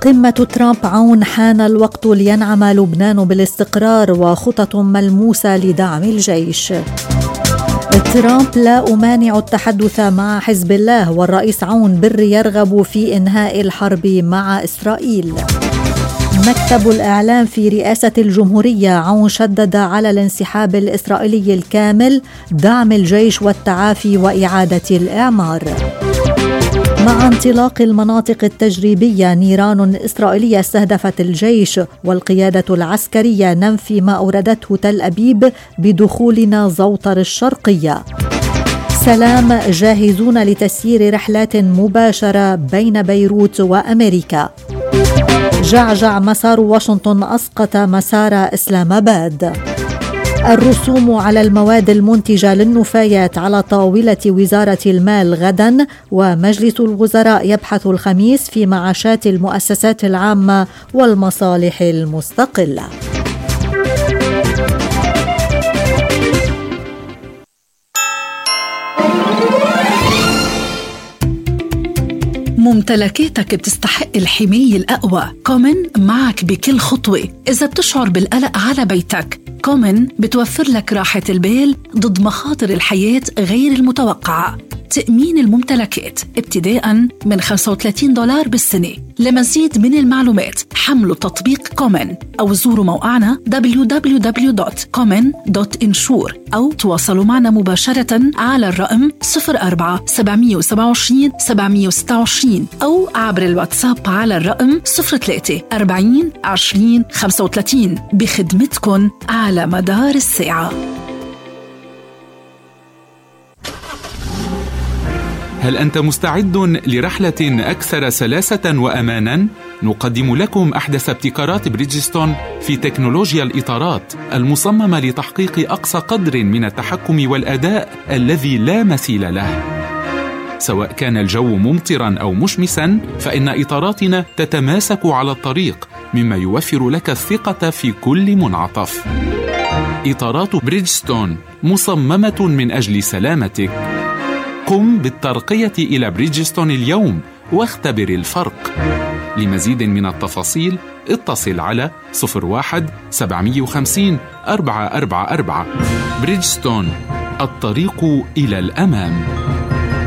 قمة ترامب عون حان الوقت لينعم لبنان بالاستقرار وخطط ملموسة لدعم الجيش. ترامب: لا أمانع التحدث مع حزب الله، والرئيس عون بري يرغب في إنهاء الحرب مع إسرائيل. مكتب الإعلام في رئاسة الجمهورية: عون شدد على الانسحاب الإسرائيلي الكامل، دعم الجيش والتعافي وإعادة الإعمار. مع انطلاق المناطق التجريبية، نيران إسرائيلية استهدفت الجيش، والقيادة العسكرية ننفي ما أوردته تل أبيب بدخولنا زوطر الشرقية. سلام: جاهزون لتسيير رحلات مباشرة بين بيروت وأمريكا. جعجع: مسار واشنطن أسقط مسار إسلام آباد. الرسوم على المواد المنتجة للنفايات على طاولة وزارة المال غدا، ومجلس الوزراء يبحث الخميس في معاشات المؤسسات العامة والمصالح المستقلة. ممتلكاتك بتستحق الحماية الأقوى. كومن معك بكل خطوة. إذا بتشعر بالقلق على بيتك، كومن بتوفر لك راحة البال ضد مخاطر الحياة غير المتوقعة. تأمين الممتلكات ابتداءً من $35 بالسنة. لمزيد من المعلومات حملوا تطبيق كومن أو زوروا موقعنا www.common.insure أو تواصلوا معنا مباشرة على الرقم 04-727-726 أو عبر الواتساب على الرقم 03-40-20-35 بخدمتكن على مدار الساعة. هل أنت مستعد لرحلة أكثر سلاسة وأماناً؟ نقدم لكم أحدث ابتكارات بريدجستون في تكنولوجيا الإطارات المصممة لتحقيق أقصى قدر من التحكم والأداء الذي لا مثيل له. سواء كان الجو ممطراً أو مشمساً، فإن إطاراتنا تتماسك على الطريق، مما يوفر لك الثقة في كل منعطف. إطارات بريدجستون مصممة من أجل سلامتك. قم بالترقية إلى بريدجستون اليوم واختبر الفرق. لمزيد من التفاصيل اتصل على 01-750-444. بريدجستون، الطريق إلى الأمام.